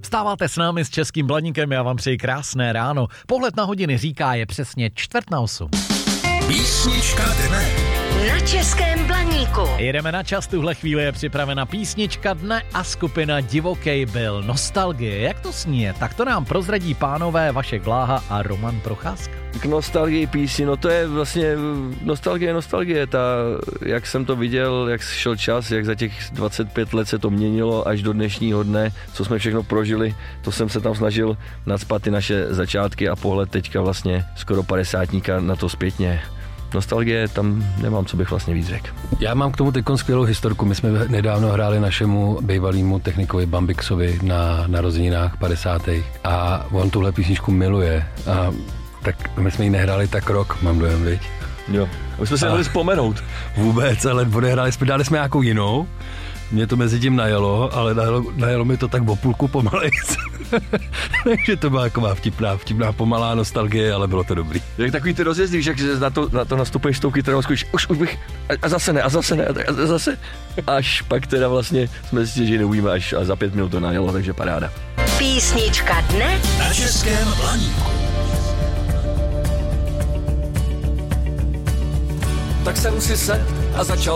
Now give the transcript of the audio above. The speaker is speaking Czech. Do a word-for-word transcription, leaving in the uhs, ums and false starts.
Vstáváte s námi s Českým Blaníkem, já vám přeji krásné ráno. Pohled na hodiny říká, je přesně čtvrt na osm. Písnička dne na Českém Blaníku. Jedeme na čas, tuhle chvíli je připravena písnička dne a skupina Divokej byl. Nostalgie, jak to sní? Tak to nám prozradí pánové Vašek Bláha a Roman Procházka. K nostalgii písni, no to je vlastně nostalgie, nostalgie, ta, jak jsem to viděl, jak šel čas, jak za těch dvacet pět let se to měnilo až do dnešního dne, co jsme všechno prožili, to jsem se tam snažil nacpat ty naše začátky a pohled teďka vlastně skoro padesátníka na to zpětně. Nostalgie, tam nemám, co bych vlastně víc řekl. Já mám k tomu teď skvělou historku. My jsme nedávno hráli našemu bývalému technikovi Bambixovi na narozeninách padesátých a on tuhle písničku miluje. A tak my jsme ji nehráli tak rok, mám dojem, viď? Jo, už jsme se mohli vzpomenout. Vůbec, ale odehráli jsme, dali jsme nějakou jinou. Mě to mezi tím najelo, ale najelo, najelo mi to tak o půlku pomalejc. Takže to byla taková vtipná, vtipná pomalá nostalgie, ale bylo to dobrý. Jak takový ty rozjezdy, že na to, na to nastupuješ s tou kytarou, už, už, už bych, a, a zase ne, a zase ne, a zase. Až pak teda vlastně jsme zjistili, že neuvíme, až a za pět minut to najelo, takže paráda. Písnička dne na Českém Blaníku. Tak jsem si sedl a začal